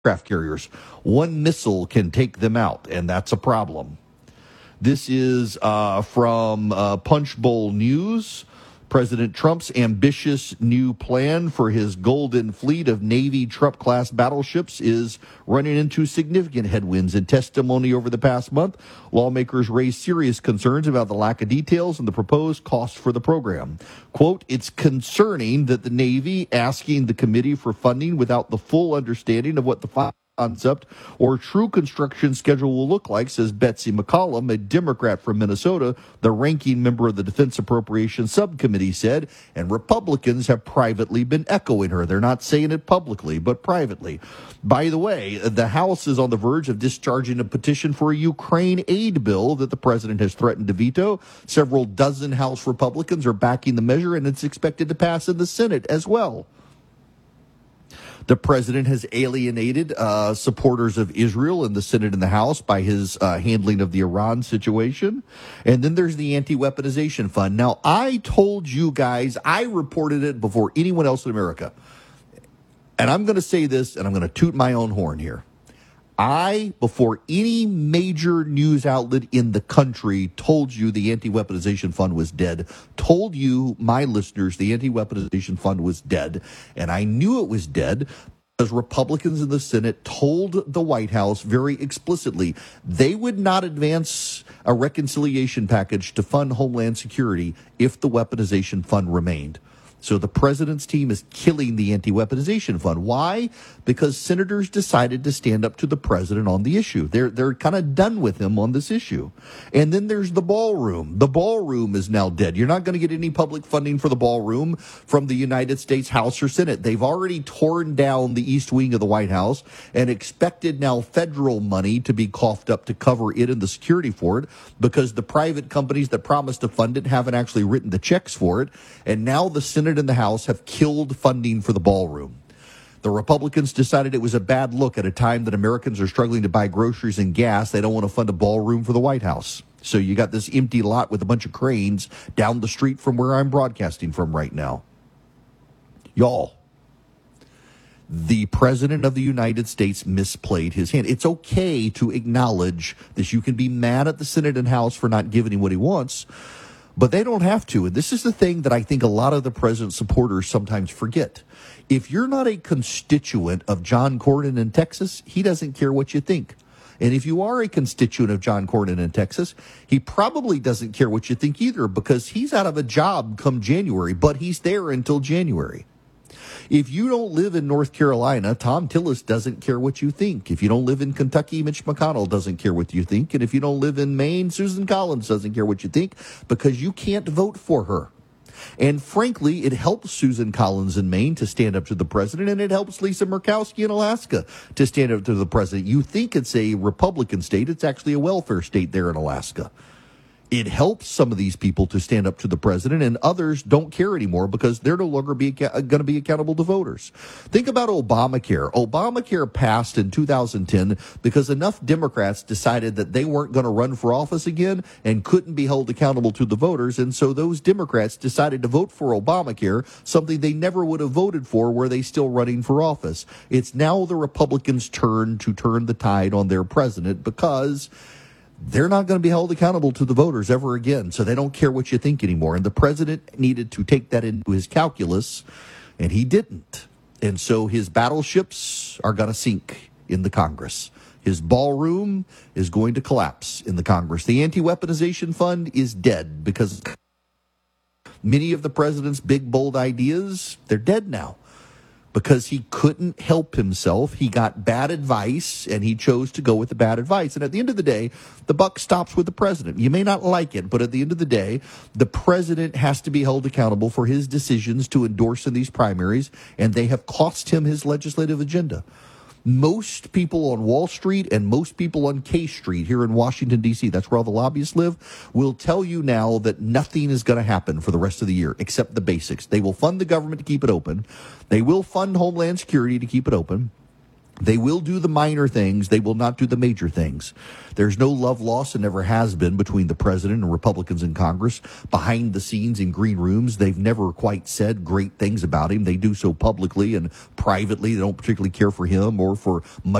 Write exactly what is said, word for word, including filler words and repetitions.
aircraft carriers. One missile can take them out, and that's a problem. This is uh, from uh, Punchbowl News. President Trump's ambitious new plan for his golden fleet of Navy Trump-class battleships is running into significant headwinds. In testimony over the past month, lawmakers raised serious concerns about the lack of details and the proposed cost for the program. Quote, it's concerning that the Navy asking the committee for funding without the full understanding of what the concept or true construction schedule will look like, says Betsy McCollum, a Democrat from Minnesota, the ranking member of the Defense Appropriations Subcommittee, said, and Republicans have privately been echoing her. They're not saying it publicly, but privately. By the way, the House is on the verge of discharging a petition for a Ukraine aid bill that the president has threatened to veto. Several dozen House Republicans are backing the measure, and it's expected to pass in the Senate as well. The president has alienated uh, supporters of Israel in the Senate and the House by his uh, handling of the Iran situation. And then there's the anti-weaponization fund. Now, I told you guys, I reported it before anyone else in America. And I'm going to say this, and I'm going to toot my own horn here. I, before any major news outlet in the country told you the anti-weaponization fund was dead, told you, my listeners, the anti-weaponization fund was dead, and I knew it was dead because Republicans in the Senate told the White House very explicitly they would not advance a reconciliation package to fund Homeland Security if the weaponization fund remained. So the president's team is killing the anti-weaponization fund. Why? Because senators decided to stand up to the president on the issue. They're they're kind of done with him on this issue. And then there's the ballroom. The ballroom is now dead. You're not going to get any public funding for the ballroom from the United States House or Senate. They've already torn down the east wing of the White House and expected now federal money to be coughed up to cover it and the security for it because the private companies that promised to fund it haven't actually written the checks for it. And now the Senate and the House have killed funding for the ballroom. The Republicans decided it was a bad look at a time that Americans are struggling to buy groceries and gas. They don't want to fund a ballroom for the White House. So you got this empty lot with a bunch of cranes down the street from where I'm broadcasting from right now. Y'all, the president of the United States misplayed his hand. It's okay to acknowledge this. You can be mad at the Senate and House for not giving him what he wants, but they don't have to. And this is the thing that I think a lot of the president's supporters sometimes forget. If you're not a constituent of John Cornyn in Texas, he doesn't care what you think. And if you are a constituent of John Cornyn in Texas, he probably doesn't care what you think either because he's out of a job come January, but he's there until January. If you don't live in North Carolina, Tom Tillis doesn't care what you think. If you don't live in Kentucky, Mitch McConnell doesn't care what you think. And if you don't live in Maine, Susan Collins doesn't care what you think because you can't vote for her. And frankly, it helps Susan Collins in Maine to stand up to the president, and it helps Lisa Murkowski in Alaska to stand up to the president. You think it's a Republican state. It's actually a welfare state there in Alaska. It helps some of these people to stand up to the president, and others don't care anymore because they're no longer be, going to be accountable to voters. Think about Obamacare. Obamacare passed in two thousand ten because enough Democrats decided that they weren't going to run for office again and couldn't be held accountable to the voters, and so those Democrats decided to vote for Obamacare, something they never would have voted for were they still running for office. It's now the Republicans' turn to turn the tide on their president because they're not going to be held accountable to the voters ever again, so they don't care what you think anymore. And the president needed to take that into his calculus, and he didn't. And so his battleships are going to sink in the Congress. His ballroom is going to collapse in the Congress. The anti-weaponization fund is dead because many of the president's big, bold ideas, they're dead now. Because he couldn't help himself. He got bad advice, and he chose to go with the bad advice. And at the end of the day, the buck stops with the president. You may not like it, but at the end of the day, the president has to be held accountable for his decisions to endorse in these primaries, and they have cost him his legislative agenda. Most people on Wall Street and most people on K Street here in Washington, D C, that's where all the lobbyists live, will tell you now that nothing is going to happen for the rest of the year except the basics. They will fund the government to keep it open. They will fund Homeland Security to keep it open. They will do the minor things. They will not do the major things. There's no love lost and never has been between the president and Republicans in Congress. Behind the scenes in green rooms, they've never quite said great things about him. They do so publicly and privately. They don't particularly care for him or for much